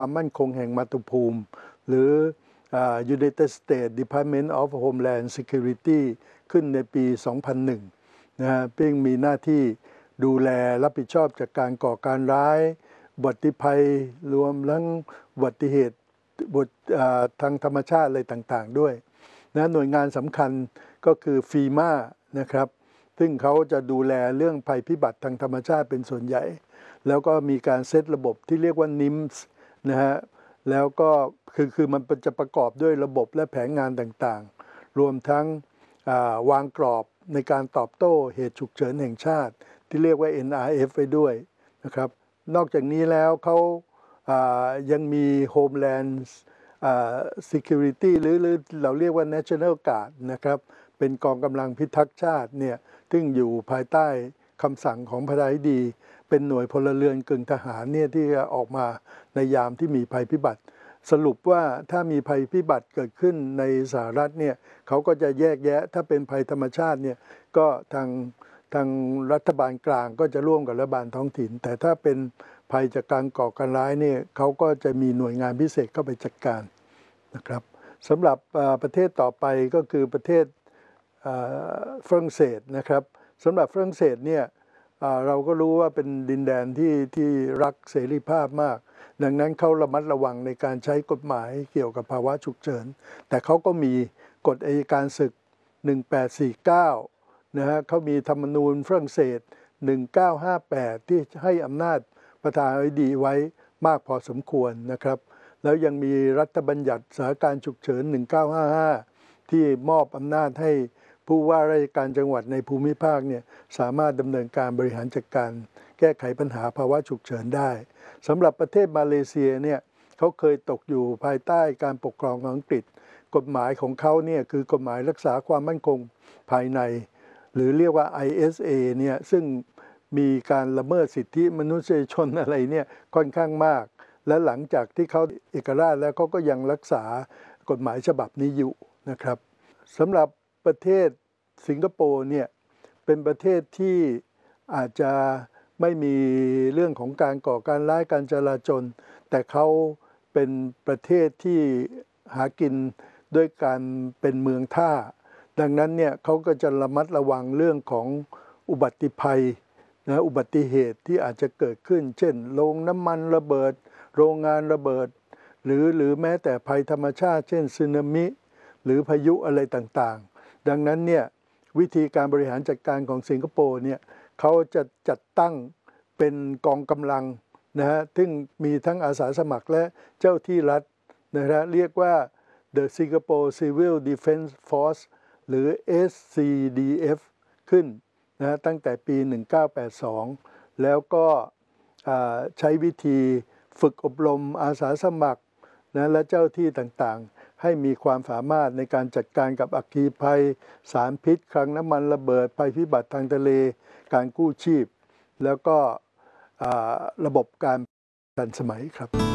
ความมั่นคงแห่งมาตุภูมิหรือ United States Department of Homeland Security ขึ้นในปี 2001 นะฮะซึ่งมีหน้าที่ดูแลรับผิดชอบจากการก่อการร้ายอุบัติภัยรวมทั้งอุบัติเหตุทางธรรมชาติอะไรต่างๆด้วยนะหน่วยงานสำคัญก็คือฟีมานะครับซึ่งเขาจะดูแลเรื่องภัยพิบัติทางธรรมชาติเป็นส่วนใหญ่แล้วก็มีการเซตระบบที่เรียกว่า NIMS นะฮะแล้วก็คือมันจะประกอบด้วยระบบและแผนงานต่างๆรวมทั้งวางกรอบในการตอบโต้เหตุฉุกเฉินแห่งชาติที่เรียกว่า NRF ไว้ด้วยนะครับนอกจากนี้แล้วเขายังมี Homeland Security หรือเราเรียกว่า National Guard นะครับเป็นกองกำลังพิทักษ์ชาติเนี่ยซึ่งอยู่ภายใต้คำสั่งของประธานาธิบดีเป็นหน่วยพลเรือนกึ่งทหารเนี่ยที่จะออกมาในยามที่มีภัยพิบัติสรุปว่าถ้ามีภัยพิบัติเกิดขึ้นในสหรัฐเนี่ยเขาก็จะแยกแยะถ้าเป็นภัยธรรมชาติเนี่ยก็ทางรัฐบาลกลางก็จะร่วมกับรัฐบาลท้องถิ่นแต่ถ้าเป็นภัยจากการก่อการร้ายเนี่ยเขาก็จะมีหน่วยงานพิเศษเข้าไปจัดการนะครับสำหรับประเทศต่อไปก็คือประเทศฝรั่งเศสนะครับสำหรับฝรั่งเศสเนี่ยเราก็รู้ว่าเป็นดินแดนที่รักเสรีภาพมากดังนั้นเขาระมัดระวังในการใช้กฎหมายเกี่ยวกับภาวะฉุกเฉินแต่เขาก็มีกฎอัยการศึก 1849 นะฮะเขามีธรรมนูญฝรั่งเศส 1958 ที่ให้อำนาจประธานาธิบดีไว้มากพอสมควรนะครับแล้วยังมีรัฐบัญญัติสถานการณ์ฉุกเฉิน 1955 ที่มอบอำนาจให้ผู้ว่าราชการจังหวัดในภูมิภาคเนี่ยสามารถดำเนินการบริหารจัดการแก้ไขปัญหาภาวะฉุกเฉินได้สำหรับประเทศมาเลเซียเนี่ยเขาเคยตกอยู่ภายใต้การปกครองของอังกฤษกฎหมายของเขาเนี่ยคือกฎหมายรักษาความมั่นคงภายในหรือเรียกว่า ISA เนี่ยซึ่งมีการละเมิดสิทธิมนุษยชนอะไรเนี่ยค่อนข้างมากและหลังจากที่เขาเอกราชแล้วเขาก็ยังรักษากฎหมายฉบับนี้อยู่นะครับสำหรับประเทศสิงคโปร์เนี่ยเป็นประเทศที่อาจจะไม่มีเรื่องของการก่อการร้ายการจลาจลแต่เขาเป็นประเทศที่หากินด้วยการเป็นเมืองท่าดังนั้นเนี่ยเขาก็จะระมัดระวังเรื่องของอุบัติภัยนะอุบัติเหตุที่อาจจะเกิดขึ้นเช่นโรงน้ำมันระเบิดโรงงานระเบิดหรือแม้แต่ภัยธรรมชาติเช่นสึนามิหรือพายุอะไรต่างๆดังนั้นเนี่ยวิธีการบริหารจัดการของสิงคโปร์เนี่ยเขาจะจัดตั้งเป็นกองกำลังนะฮะซึ่งมีทั้งอาสาสมัครและเจ้าที่รัฐนะฮะเรียกว่า The Singapore Civil Defence Force หรือ SCDF ขึ้นนะตั้งแต่ปี 1982 แล้วก็ใช้วิธีฝึกอบรมอาสาสมัครนะและเจ้าที่ต่างๆให้มีความสามารถในการจัดการกับอัคคีภัยสารพิษคลังน้ำมันระเบิดภัยพิบัติทางทะเลการกู้ชีพแล้วก็ระบบการทันสมัยครับ